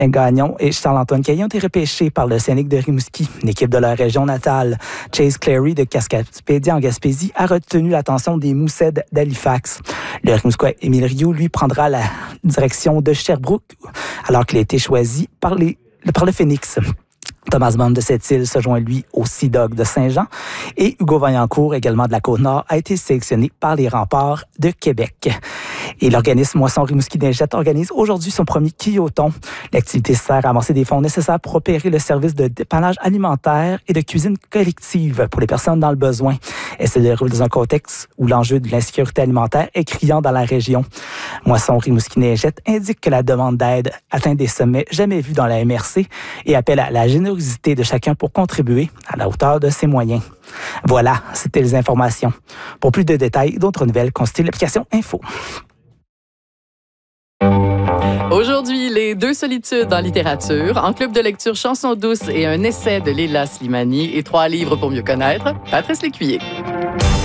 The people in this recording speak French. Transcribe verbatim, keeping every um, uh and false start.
Gagnon et Charles-Antoine Caillé ont été repêchés par le Scénic de Rimouski, une équipe de leur région natale. Chase Clary de Cascapédia en Gaspésie a retenu l'attention des Moussèdes d'Halifax. Le Rimouskois Émile Rioux, lui, prendra la direction de Sherbrooke alors qu'il a été choisi par, les, par le Phoenix. Thomas Bond de Sept-Îles se joint, lui, au Sea Dog de Saint-Jean. Et Hugo Vaillancourt, également de la Côte-Nord, a été sélectionné par les Remparts de Québec. Et l'organisme Moisson Rimouski-Neigette organise aujourd'hui son premier quilloton. L'activité sert à amasser des fonds nécessaires pour opérer le service de dépannage alimentaire et de cuisine collective pour les personnes dans le besoin. Elle se déroule dans un contexte où l'enjeu de l'insécurité alimentaire est criant dans la région. Moisson Rimouski-Neigette indique que la demande d'aide atteint des sommets jamais vus dans la M R C et appelle à la générosité de chacun pour contribuer à la hauteur de ses moyens. Voilà, c'était les informations. Pour plus de détails et d'autres nouvelles, consultez l'application Info. Aujourd'hui, les deux solitudes en littérature, en club de lecture Chansons douces et un essai de Léla Slimani et trois livres pour mieux connaître, Patrice Lécuyer.